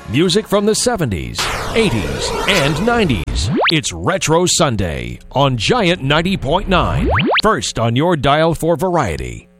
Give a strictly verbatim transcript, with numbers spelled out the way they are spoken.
Music from the seventies, eighties, and nineties. It's Retro Sunday on Giant ninety point nine. First on your dial for variety.